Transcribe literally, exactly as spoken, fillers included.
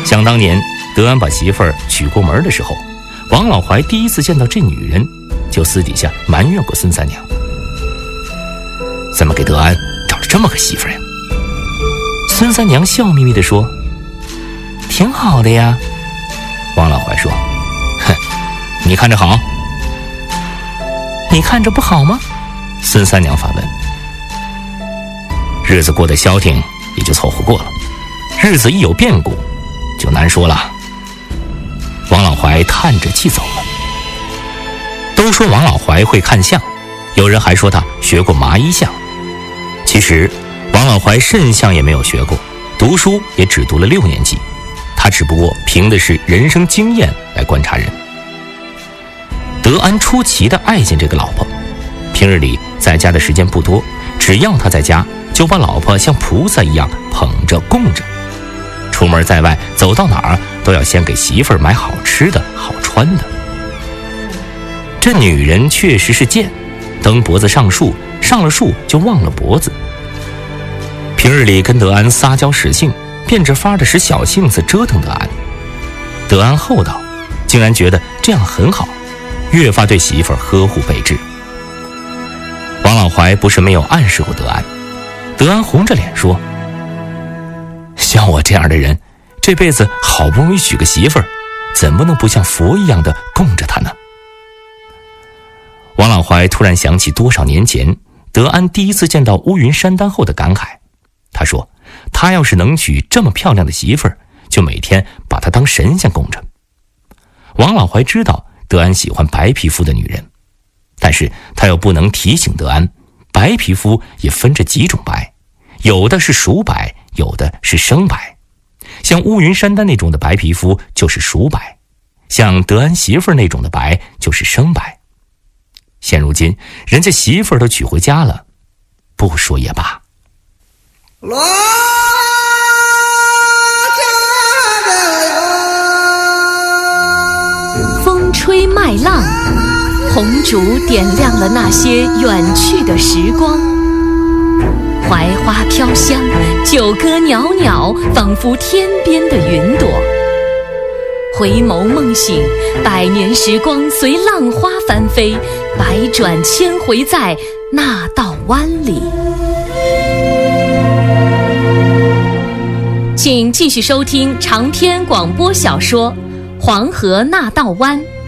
想当年德安把媳妇儿娶过门的时候，王老怀第一次见到这女人，就私底下埋怨过孙三娘，怎么给德安找了这么个媳妇儿呀？孙三娘笑眯眯地说，挺好的呀。王老怀说，哼，你看着好？你看着不好吗？孙三娘反问。日子过得消停也就凑合过了，日子一有变故就难说了。王老怀叹着气走了。都说王老怀会看相，有人还说他学过麻衣相。其实王老怀甚相也没有学过，读书也只读了六年级，他只不过凭的是人生经验来观察人。德安出奇地爱见这个老婆，平日里在家的时间不多，只要他在家，就把老婆像菩萨一样捧着供着，出门在外走到哪儿都要先给媳妇儿买好吃的好穿的。这女人确实是贱，蹬脖子上树，上了树就忘了脖子。平日里跟德安撒娇使性，变着法的使小性子折腾德安。德安厚道，竟然觉得这样很好，越发对媳妇儿呵护备至。王老怀不是没有暗示过德安，德安红着脸说，像我这样的人，这辈子好不容易娶个媳妇儿，怎么能不像佛一样的供着她呢？王老怀突然想起多少年前德安第一次见到乌云山丹后的感慨，他说他要是能娶这么漂亮的媳妇儿，就每天把她当神仙供着。王老怀知道德安喜欢白皮肤的女人，但是他又不能提醒德安，白皮肤也分着几种白，有的是熟白，有的是生白。像乌云山丹那种的白皮肤就是熟白，像德安媳妇儿那种的白就是生白。现如今人家媳妇儿都娶回家了，不说也罢。 风吹麦浪，红烛点亮了那些远去的时光。槐花飘香，酒歌袅袅，仿佛天边的云朵。回眸梦醒，百年时光随浪花翻飞，百转千回在那道湾里。请继续收听长篇广播小说《黄河那道湾》。